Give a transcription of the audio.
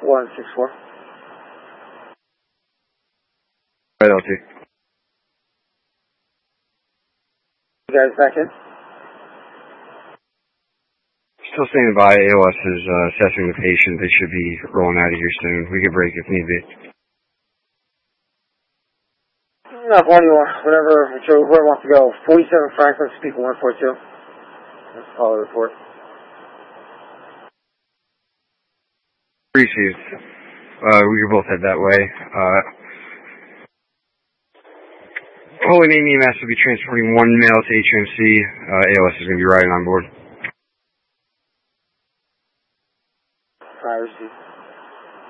164. Right, LT. You guys back in? Still standing by. AOS is assessing the patient. They should be rolling out of here soon. We can break if need be. No, whatever, whoever wants to go. 47 Franklin, speaker 142. Let's call the report. Received. We can both head that way. Holy Name EMS will be transporting one male to HMC. AOS is going to be riding on board. I received.